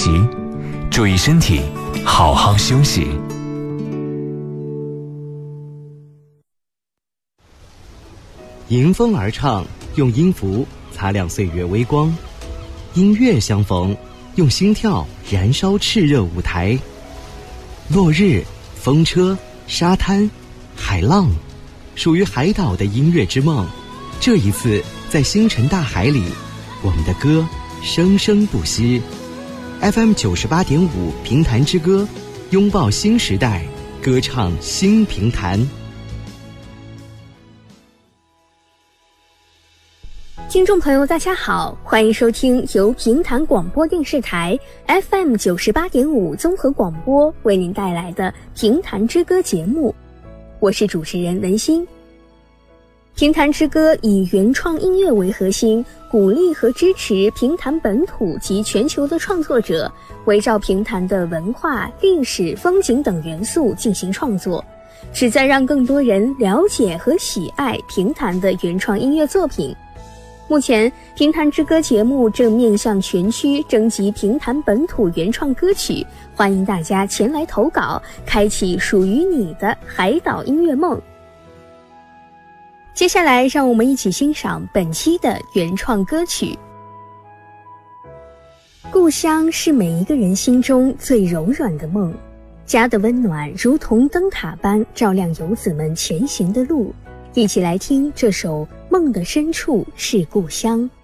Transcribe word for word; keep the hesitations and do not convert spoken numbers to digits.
息，注意身体，好好休息。 迎风而唱，用音符擦亮岁月微光；音乐相逢，用心跳燃烧炽热舞台。落日、风车、沙滩、海浪，属于海岛的音乐之梦。这一次，在星辰大海里，我们的歌生生不息。F M 九十八点五评弹之歌，拥抱新时代，歌唱新评弹。 听众朋友大家好，欢迎收听由评弹广播电视台 F M 九十八点五综合广播为您带来的评弹之歌节目，我是主持人文心。评弹之歌以原创音乐为核心，鼓励和支持评弹本土及全球的创作者，围绕评弹的文化、历史、风景等元素进行创作，旨在让更多人了解和喜爱评弹的原创音乐作品。目前，评弹之歌节目正面向全区征集评弹本土原创歌曲，欢迎大家前来投稿，开启属于你的海岛音乐梦。接下来，让我们一起欣赏本期的原创歌曲。故乡是每一个人心中最柔软的梦，家的温暖如同灯塔般照亮游子们前行的路。一起来听这首《梦的深处是故乡》。